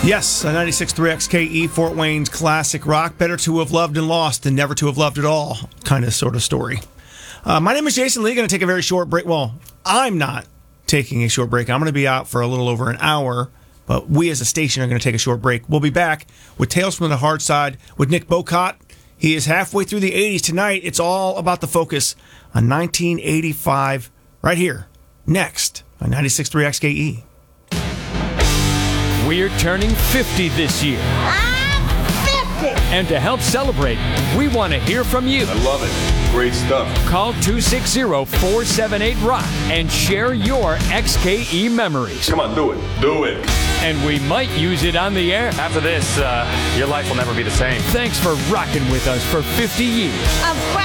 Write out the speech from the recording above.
Yes, a 96.3 XKE, Fort Wayne's classic rock. Better to have loved and lost than never to have loved at all, kind of sort of story. My name is Jason Lee. Going to take a very short break. Well, I'm not taking a short break. I'm going to be out for a little over an hour, but we as a station are going to take a short break. We'll be back with Tales from the Hard Side with Nick Bocott. He is halfway through the 80s tonight. It's all about the focus on 1985 right here, next on 96.3 XKE. We're turning 50 this year. I'm 50! And to help celebrate, we want to hear from you. I love it. Great stuff. Call 260-478-ROCK and share your XKE memories. Come on, do it. Do it. And we might use it on the air. After this, your life will never be the same. Thanks for rocking with us for 50 years. I'm proud